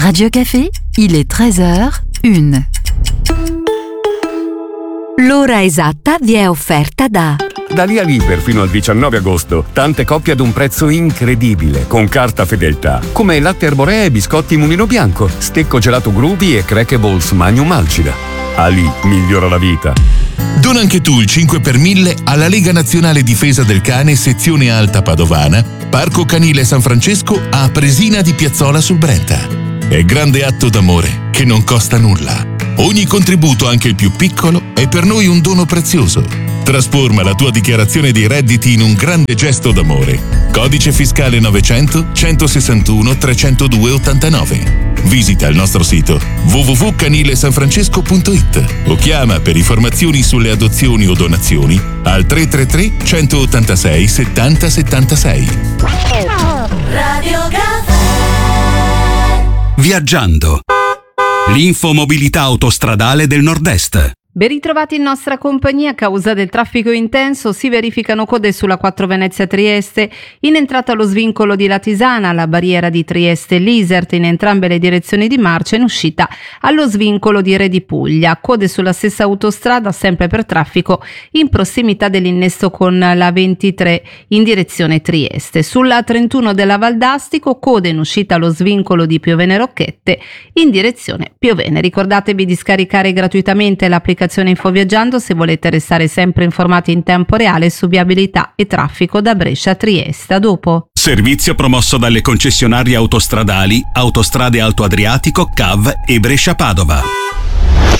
Radio Café, il est 13h01. L'ora esatta vi è offerta da Via Liber fino al 19 agosto. Tante coppie ad un prezzo incredibile, con carta fedeltà. Come latte Arborea e biscotti Mulino Bianco, stecco gelato Groovy e Crackables Magnum Alcida. Ali migliora la vita. Dona anche tu il 5 per 1000 alla Lega Nazionale Difesa del Cane sezione Alta Padovana, Parco Canile San Francesco a Presina di Piazzola sul Brenta. È grande atto d'amore che non costa nulla. Ogni contributo, anche il più piccolo, è per noi un dono prezioso. Trasforma la tua dichiarazione dei redditi in un grande gesto d'amore. Codice fiscale 900 161 302 89. Visita il nostro sito www.canilesanfrancesco.it o chiama per informazioni sulle adozioni o donazioni al 333 186 70 76. Radio Café. Viaggiando. L'infomobilità autostradale del Nord-Est. Ben ritrovati in nostra compagnia. A causa del traffico intenso si verificano code sulla 4 Venezia-Trieste in entrata allo svincolo di Latisana, alla barriera di Trieste-Lisert in entrambe le direzioni di marcia, in uscita allo svincolo di Re di Puglia. Code sulla stessa autostrada sempre per traffico in prossimità dell'innesto con la 23 in direzione Trieste. Sulla 31 della Valdastico code in uscita allo svincolo di Piovene Rocchette in direzione Piovene. Ricordatevi di scaricare gratuitamente l'applicazione Infoviaggiando se volete restare sempre informati in tempo reale su viabilità e traffico da Brescia a Trieste. A dopo. Servizio promosso dalle concessionarie autostradali Autostrade Alto Adriatico, CAV e Brescia Padova.